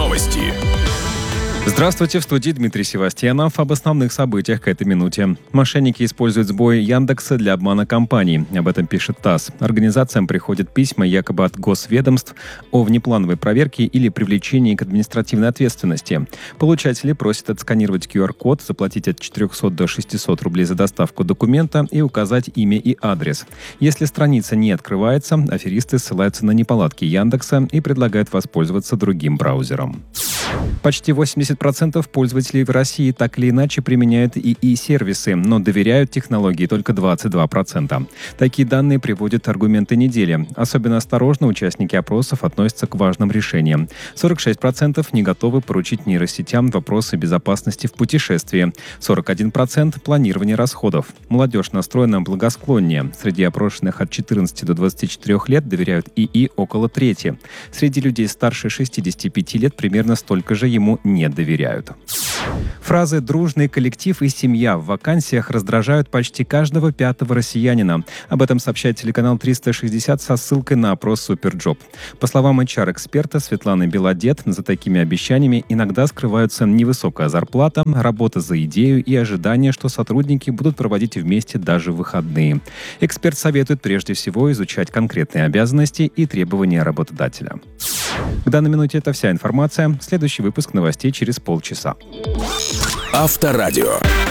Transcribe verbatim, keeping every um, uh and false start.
Новости. Здравствуйте, в студии Дмитрий Севастьянов. Об основных событиях к этой минуте. Мошенники используют сбои Яндекса для обмана компаний. Об этом пишет ТАСС. Организациям приходят письма якобы от госведомств о внеплановой проверке или привлечении к административной ответственности. Получатели просят отсканировать ку ар-код, заплатить от четырехсот до шестисот рублей за доставку документа и указать имя и адрес. Если страница не открывается, аферисты ссылаются на неполадки Яндекса и предлагают воспользоваться другим браузером. Почти восемьдесят процентов пользователей в России так или иначе применяют ИИ-сервисы, но доверяют технологии только двадцать два процента. Такие данные приводят аргументы недели. Особенно осторожно участники опросов относятся к важным решениям. сорок шесть процентов не готовы поручить нейросетям вопросы безопасности в путешествии. сорок один процент – планирование расходов. Молодежь настроена благосклоннее. Среди опрошенных от четырнадцати до двадцати четырёх лет доверяют ИИ около трети. Среди людей старше шестидесяти пяти лет примерно столько же ему не доверяют. Фразы «дружный коллектив» и «семья» в вакансиях раздражают почти каждого пятого россиянина. Об этом сообщает телеканал триста шестьдесят со ссылкой на опрос «Суперджоп». По словам эйч ар-эксперта Светланы Белодед, за такими обещаниями иногда скрываются невысокая зарплата, работа за идею и ожидание, что сотрудники будут проводить вместе даже в выходные. Эксперт советует прежде всего изучать конкретные обязанности и требования работодателя. К данной минуте это вся информация. Следующий выпуск новостей через полчаса. Авторадио.